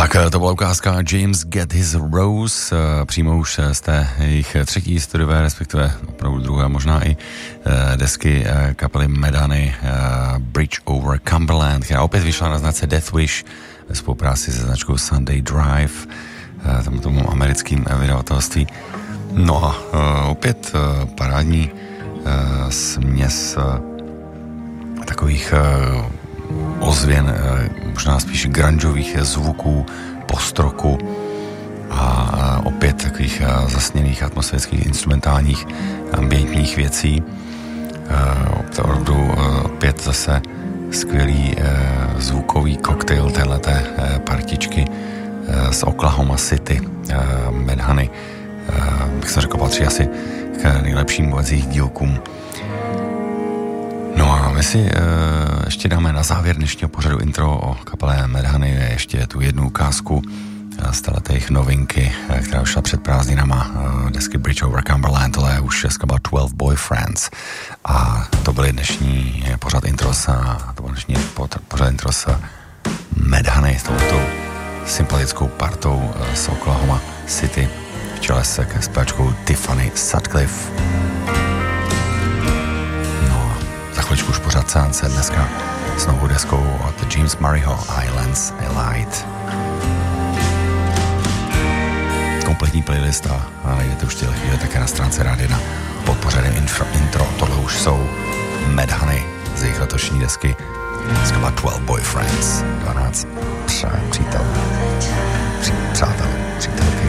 Tak to byla ukázka James Get His Rose, přímo už z té jejich třetí studiové, respektive opravdu druhé, možná i desky kapely Medhany, Bridge Over Cumberland, která opět vyšla na značce Death Wish ve spolupráci se značkou Sunday Drive, tomu americkým vydavatelství. No a opět parádní směs takových ozvěn, možná spíš grungeových zvuků, postroku a opět takových zasněných atmosférických instrumentálních ambientních věcí. Opravdu opět zase skvělý zvukový koktejl téhleté partičky z Oklahoma City, Medhany. Bych se řekl, patří asi k nejlepším vůbec jejich dílkům. No a my si ještě dáme na závěr dnešního pořadu intro o kapele Medhany ještě tu jednu ukázku z této jejich novinky, která vyšla před prázdninama, desky Bridge Over Cumberland, tohle je už dneska byla 12 Boyfriends a to byly dnešní pořad intro s Medhany, s touto sympatickou partou z Oklahoma City v čele se zpěvačkou Tiffany Sutcliffe. Za chvíličku už pořád seance dneska s novou deskou od James Murrayho Islands Elite. Kompletní playlist a najdete už těle chvíli také na stránce Rádia na pod pořadem intro. Tohle už jsou Medhany z jejich letošní desky z kapely 12 Boyfriends. 12 přátel, přítelky.